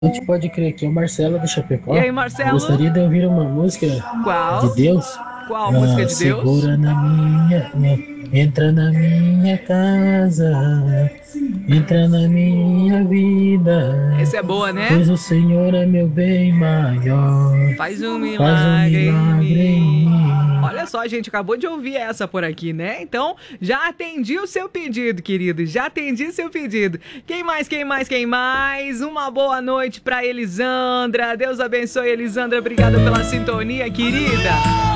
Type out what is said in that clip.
noite, pode crer que é o Marcelo do Chapecó. E aí, Marcelo? Gostaria de ouvir uma música Qual? de Deus. Qual música de Deus? Segura na minha, entra na minha casa, entra na minha vida, Essa é boa, né? pois o Senhor é meu bem maior. Faz um Faz um milagre em milagre em mim. mim. Olha só, a gente acabou de ouvir essa por aqui, né? Então, já atendi o seu pedido, querido. Já atendi seu pedido. Quem mais, quem mais, quem mais? Uma boa noite pra Elisandra. Deus abençoe, Elisandra. Obrigada pela sintonia, querida.